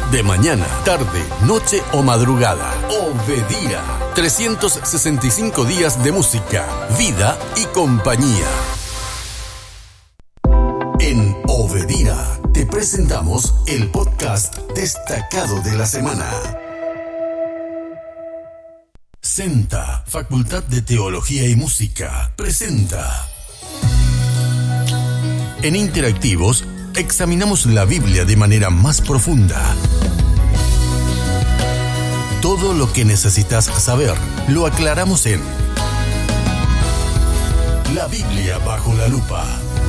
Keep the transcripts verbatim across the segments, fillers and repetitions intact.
De mañana, tarde, noche o madrugada. Obedira. trescientos sesenta y cinco días de música, vida y compañía. En Obedira te presentamos el podcast destacado de la semana. Senta, Facultad de Teología y Música, presenta. En Interactivos, examinamos la Biblia de manera más profunda. Todo lo que necesitas saber, lo aclaramos en La Biblia bajo la lupa.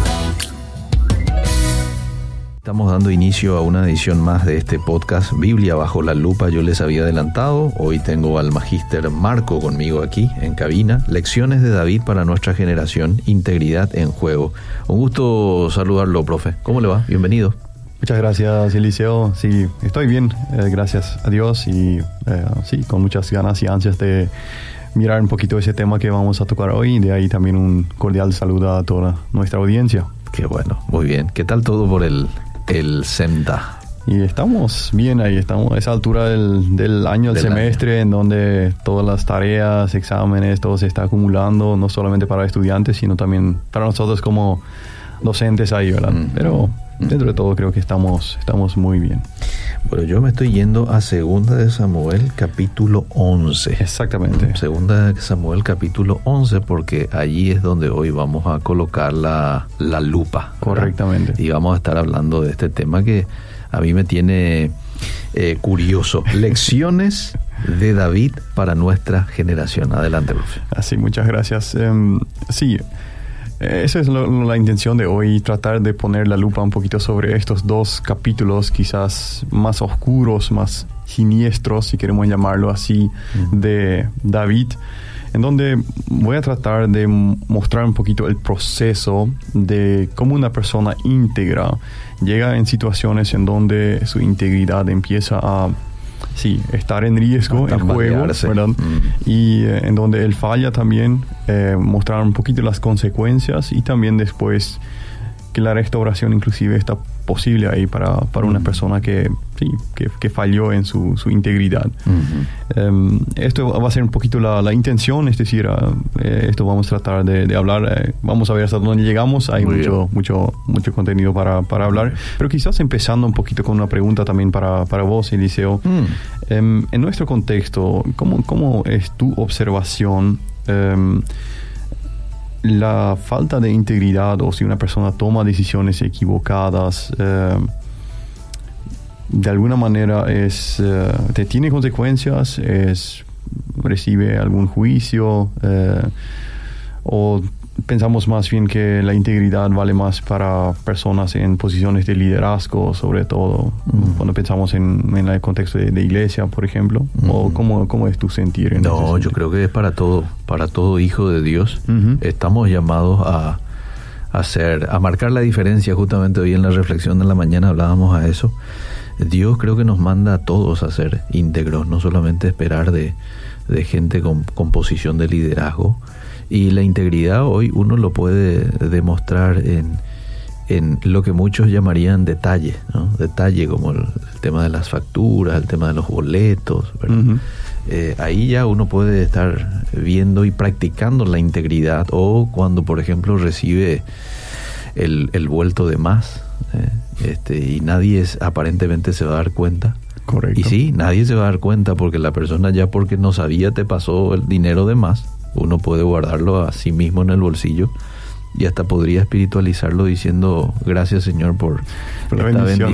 Estamos dando inicio a una edición más de este podcast Biblia bajo la lupa. Yo les había adelantado, hoy tengo al magíster Marco conmigo aquí en cabina. Lecciones de David para nuestra generación, integridad en juego. Un gusto saludarlo, profe. ¿Cómo le va? Bienvenido. Muchas gracias, Eliseo. Sí, estoy bien, eh, gracias a Dios y eh, sí, con muchas ganas y ansias de mirar un poquito ese tema que vamos a tocar hoy y de ahí también un cordial saludo a toda nuestra audiencia. Qué bueno, muy bien. ¿Qué tal todo por el, el SEMTA? Y estamos bien ahí, estamos a esa altura del, del año, del, del semestre, año. En donde todas las tareas, exámenes, todo se está acumulando, no solamente para estudiantes, sino también para nosotros como docentes ahí, ¿verdad? Mm. Pero dentro de todo creo que estamos, estamos muy bien. Bueno, yo me estoy yendo a Segunda de Samuel, capítulo once. Exactamente. Segunda de Samuel, capítulo once, porque allí es donde hoy vamos a colocar la, la lupa. Correctamente. ¿Verdad? Y vamos a estar hablando de este tema que a mí me tiene eh, curioso. Lecciones de David para nuestra generación. Adelante, profe. Así, muchas gracias. Um, sí, esa es lo, la intención de hoy, tratar de poner la lupa un poquito sobre estos dos capítulos quizás más oscuros, más siniestros, si queremos llamarlo así, uh-huh. de David, en donde voy a tratar de mostrar un poquito el proceso de cómo una persona íntegra llega en situaciones en donde su integridad empieza a sí, estar en riesgo, en juego, ¿verdad? Mm. Y eh, en donde él falla también, eh, mostrar un poquito las consecuencias y también después que la restauración inclusive está posible ahí para, para mm. una persona que, sí, que, que falló en su, su integridad. Mm-hmm. Um, esto va a ser un poquito la, la intención, es decir, uh, eh, esto vamos a tratar de, de hablar, eh, vamos a ver hasta dónde llegamos, hay mucho, mucho, mucho contenido para, para hablar, pero quizás empezando un poquito con una pregunta también para, para vos, Eliseo. Mm. Um, en nuestro contexto, ¿cómo, cómo es tu observación um, la falta de integridad o si una persona toma decisiones equivocadas eh, de alguna manera es eh, te tiene consecuencias, es recibe algún juicio eh, o pensamos más bien que la integridad vale más para personas en posiciones de liderazgo, sobre todo uh-huh. cuando pensamos en, en el contexto de, de iglesia, por ejemplo? Uh-huh. ¿O cómo, cómo es tu sentir? En no, yo creo que es para todo, para todo hijo de Dios. Uh-huh. Estamos llamados a, a hacer, a marcar la diferencia. Justamente hoy en la reflexión de la mañana hablábamos a eso. Dios creo que nos manda a todos a ser íntegros, no solamente esperar de, de gente con, con posición de liderazgo. Y la integridad hoy uno lo puede demostrar en, en lo que muchos llamarían detalle, ¿no? Detalle como el, el tema de las facturas, el tema de los boletos, ¿verdad? Uh-huh. Eh, ahí ya uno puede estar viendo y practicando la integridad, o cuando por ejemplo recibe el, el vuelto de más eh, este, y nadie es, aparentemente se va a dar cuenta. Correcto. Y sí, nadie se va a dar cuenta porque la persona ya porque no sabía te pasó el dinero de más. Uno puede guardarlo a sí mismo en el bolsillo y hasta podría espiritualizarlo diciendo gracias Señor por, por esta bendición.